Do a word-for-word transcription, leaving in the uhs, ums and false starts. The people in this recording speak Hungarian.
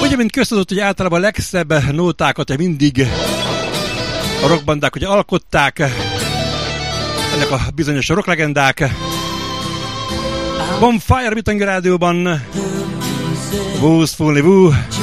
Ugye, mint köztudott, hogy általában a legszebb nótákat mindig a rockbandák ugye alkották, ennek a bizonyos rocklegendák. Bonfire Bitangi Rádióban, Who's Fully Woo.